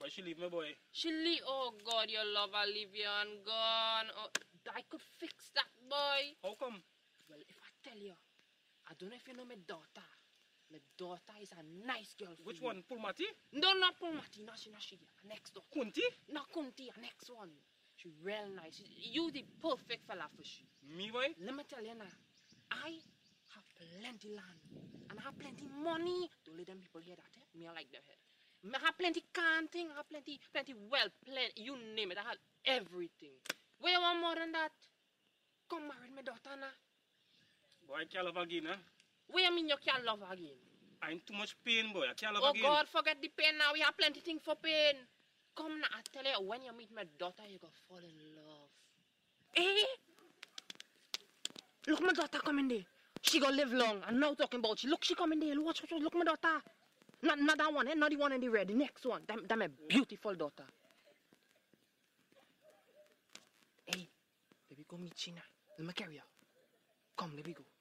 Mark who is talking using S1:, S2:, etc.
S1: Why she leave me, boy?
S2: She leave. Oh God, your lover leave you and gone. Oh, I could fix that, boy.
S1: How come?
S2: Well, if I tell you, I don't know if you know my daughter. My daughter is a nice girl.
S1: Which one? Pulmati?
S2: No, not Pulmati. No, she. Next door.
S1: Kunti?
S2: Not Kunti. Next one. She real nice. You the perfect fella for she.
S1: Me, boy?
S2: Let me tell you now. I have plenty land. And I have plenty money. Don't let them people hear that. Eh? Me, I like their head. I have plenty canting. I have plenty wealth. Plenty. You name it. I have everything. Where you want more than that? Come marry my daughter now.
S1: Boy, I can't love again, huh?
S2: What you mean you can't love her again?
S1: I'm in too much pain, boy. I can't love
S2: Oh
S1: again.
S2: God, forget the pain now. We have plenty things for pain. Come now, I tell you, when you meet my daughter, you're going to fall in love. Eh? Look, my daughter coming there. She going to live long. I'm now talking about she. Look, she coming there. Watch, look, my daughter. Not that one, eh? Not the one in the red. The next one. That's my beautiful daughter. Hey, baby, go meet China. Let me carry her. Come, let me go.